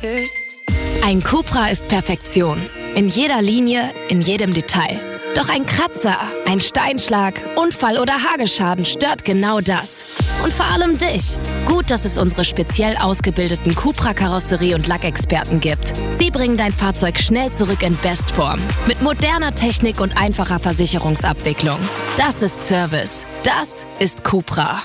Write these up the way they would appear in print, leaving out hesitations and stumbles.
Ein Cupra ist Perfektion. In jeder Linie, in jedem Detail. Doch ein Kratzer, ein Steinschlag, Unfall oder Hagelschaden stört genau das. Und vor allem dich. Gut, dass es unsere speziell ausgebildeten Cupra-Karosserie- und Lackexperten gibt. Sie bringen dein Fahrzeug schnell zurück in Bestform. Mit moderner Technik und einfacher Versicherungsabwicklung. Das ist Service. Das ist Cupra.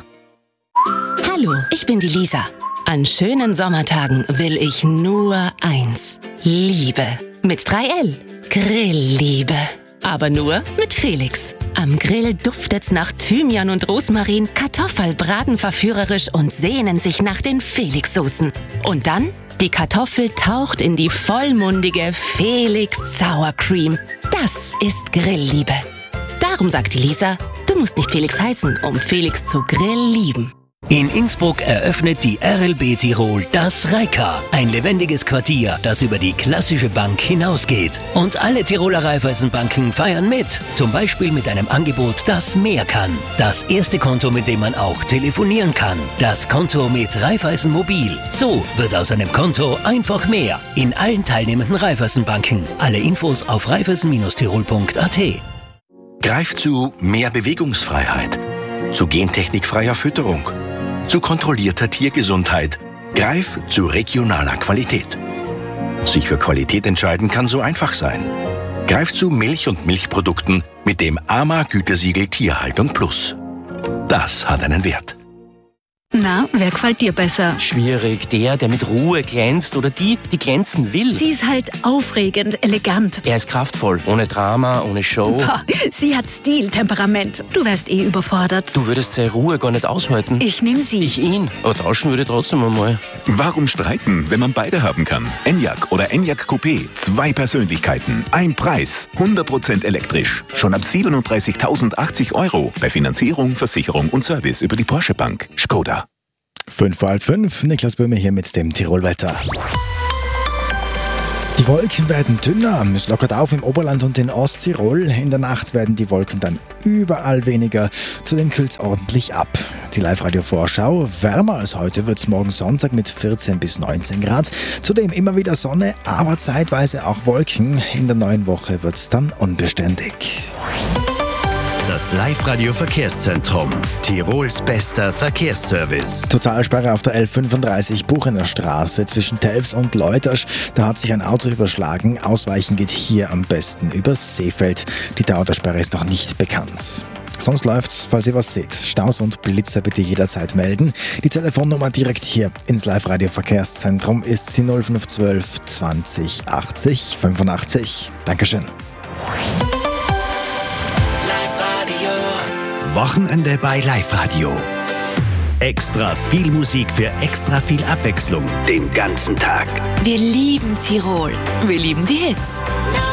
Hallo, ich bin die Lisa. An schönen Sommertagen will ich nur eins. Liebe. Mit 3L. Grillliebe. Aber nur mit Felix. Am Grill duftet's nach Thymian und Rosmarin, Kartoffel braten verführerisch und sehnen sich nach den Felix-Soßen. Und dann, die Kartoffel taucht in die vollmundige Felix Sour Cream. Das ist Grillliebe. Darum sagt die Lisa, du musst nicht Felix heißen, um Felix zu grillieben. In Innsbruck eröffnet die RLB Tirol das Reika, ein lebendiges Quartier, das über die klassische Bank hinausgeht. Und alle Tiroler Raiffeisenbanken feiern mit, zum Beispiel mit einem Angebot, das mehr kann. Das erste Konto, mit dem man auch telefonieren kann. Das Konto mit Raiffeisen Mobil. So wird aus einem Konto einfach mehr. In allen teilnehmenden Raiffeisenbanken. Alle Infos auf raiffeisen-tirol.at. Greif zu mehr Bewegungsfreiheit, zu gentechnikfreier Fütterung, zu kontrollierter Tiergesundheit. Greif zu regionaler Qualität. Sich für Qualität entscheiden kann so einfach sein. Greif zu Milch und Milchprodukten mit dem AMA-Gütesiegel Tierhaltung Plus. Das hat einen Wert. Na, wer gefällt dir besser? Schwierig. Der mit Ruhe glänzt oder die glänzen will. Sie ist halt aufregend, elegant. Er ist kraftvoll, ohne Drama, ohne Show. Boah, sie hat Stil, Temperament. Du wärst überfordert. Du würdest seine Ruhe gar nicht aushalten. Ich nehme sie. Ich ihn. Aber tauschen würde ich trotzdem einmal. Warum streiten, wenn man beide haben kann? Enyaq oder Enyaq Coupé. 2 Persönlichkeiten, ein Preis. 100% elektrisch. Schon ab 37.080 €. Bei Finanzierung, Versicherung und Service über die Porsche Bank. Skoda. 5:30, Niklas Böhme hier mit dem Tirolwetter. Die Wolken werden dünner, es lockert auf im Oberland und in Osttirol. In der Nacht werden die Wolken dann überall weniger, zudem kühlt es ordentlich ab. Die Live-Radio-Vorschau: wärmer als heute wird es morgen Sonntag mit 14 bis 19 Grad. Zudem immer wieder Sonne, aber zeitweise auch Wolken. In der neuen Woche wird es dann unbeständig. Das Live-Radio-Verkehrszentrum. Tirols bester Verkehrsservice. Totalsperre auf der L35 Buchener Straße zwischen Telfs und Leutasch. Da hat sich ein Auto überschlagen. Ausweichen geht hier am besten übers Seefeld. Die Dauer der Sperre ist noch nicht bekannt. Sonst läuft's, falls ihr was seht. Staus und Blitzer bitte jederzeit melden. Die Telefonnummer direkt hier ins Live-Radio-Verkehrszentrum ist die 0512 20 80 85. Dankeschön. Wochenende bei Live-Radio. Extra viel Musik für extra viel Abwechslung. Den ganzen Tag. Wir lieben Tirol. Wir lieben die Hits.